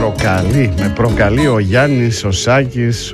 προκαλεί ο Γιάννης, ο Σάκης,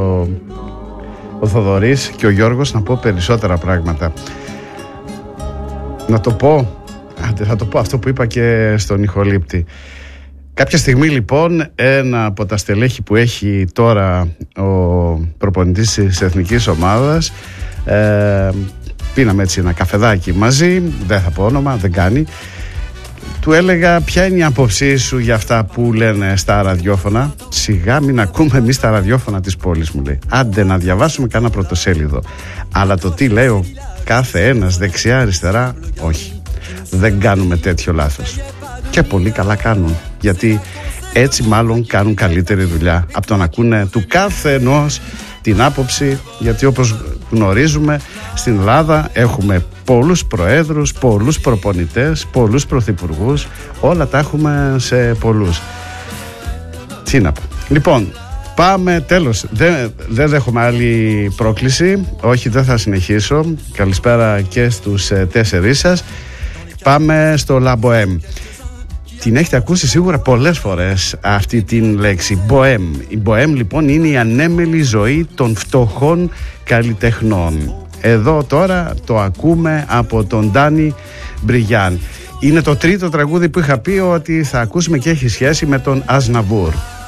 ο Θοδωρής και ο Γιώργος να πω περισσότερα πράγματα. Να το πω, θα το πω αυτό που είπα και στον ηχολήπτη. Κάποια στιγμή λοιπόν ένα από τα στελέχη που έχει τώρα ο προπονητής της εθνικής ομάδας, πίναμε έτσι ένα καφεδάκι μαζί, δεν θα πω όνομα, δεν κάνει. Του έλεγα ποια είναι η άποψή σου για αυτά που λένε στα ραδιόφωνα. Σιγά μην ακούμε εμείς τα ραδιόφωνα της πόλης, μου λέει. Άντε να διαβάσουμε κάνα πρωτοσέλιδο. Αλλά το τι λέει ο κάθε ένας δεξιά αριστερά, όχι. Δεν κάνουμε τέτοιο λάθος. Και πολύ καλά κάνουν. Γιατί έτσι μάλλον κάνουν καλύτερη δουλειά από το να ακούνε του κάθε ενός την άποψη. Γιατί όπως γνωρίζουμε στην Ελλάδα έχουμε πολλούς προέδρους, πολλούς προπονητές, πολλούς πρωθυπουργούς. Όλα τα έχουμε σε πολλούς. Τι να πω. Λοιπόν, πάμε, τέλος. Δεν δέχομαι άλλη πρόκληση. Όχι, δεν θα συνεχίσω. Καλησπέρα και στους 4 σας. Πάμε στο La Bohème. Την έχετε ακούσει σίγουρα πολλές φορές αυτή την λέξη, Bohème. Η Bohème λοιπόν είναι η ανέμελη ζωή των φτωχών καλλιτεχνών. Εδώ τώρα το ακούμε από τον Ντάνι Μπριγιάν. Είναι το τρίτο τραγούδι που είχα πει ότι θα ακούσουμε και έχει σχέση με τον Ασναβούρ.